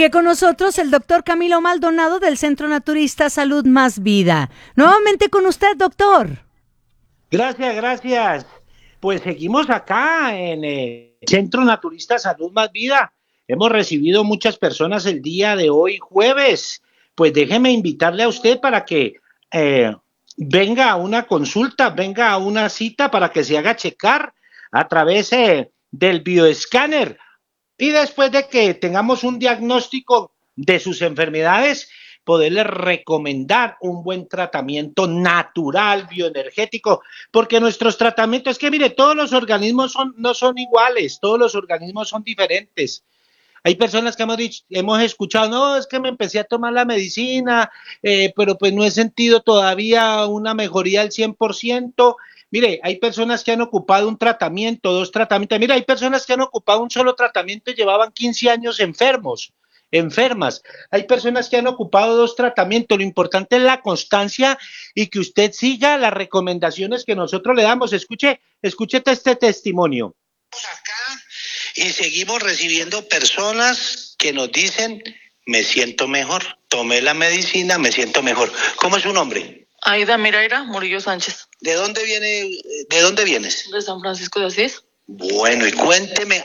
Sigue con nosotros el doctor Camilo Maldonado del Centro Naturista Salud Más Vida. Nuevamente con usted, doctor. Gracias, gracias. Pues seguimos acá en el Centro Naturista Salud Más Vida. Hemos recibido muchas personas el día de hoy, jueves. Pues déjeme invitarle a usted para que venga a una consulta, venga a una cita para que se haga checar a través del bioescáner. Y después de que tengamos un diagnóstico de sus enfermedades, poderle recomendar un buen tratamiento natural, bioenergético, porque nuestros tratamientos, es que mire, todos los organismos no son iguales, todos los organismos son diferentes. Hay personas que hemos escuchado, no, es que me empecé a tomar la medicina, pero pues no he sentido todavía una mejoría al 100%. Mire, hay personas que han ocupado un tratamiento, dos tratamientos. Mire, hay personas que han ocupado un solo tratamiento y llevaban 15 años enfermas. Hay personas que han ocupado dos tratamientos. Lo importante es la constancia y que usted siga las recomendaciones que nosotros le damos. Escuche este testimonio. Acá y seguimos recibiendo personas que nos dicen, me siento mejor, tomé la medicina, me siento mejor. ¿Cómo es su nombre? Aida Miraira Murillo Sánchez. ¿De dónde vienes? De San Francisco de Asís. Bueno, y cuénteme,